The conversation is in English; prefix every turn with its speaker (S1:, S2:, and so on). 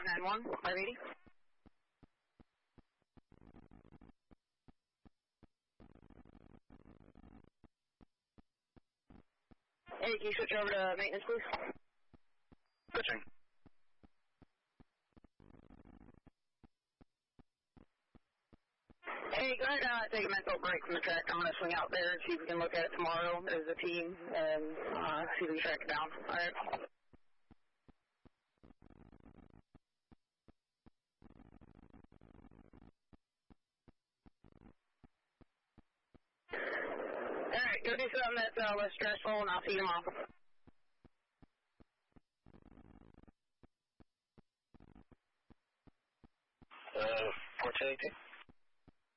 S1: 591, 580. Hey, can you switch over to maintenance, please?
S2: Switching.
S1: Hey, go ahead and take a mental break from the track. I'm going to swing out there and see if we can look at it tomorrow as a team and see if we can track it down. All right. All right, go do something that's less stressful, and I'll see you tomorrow.
S2: 418.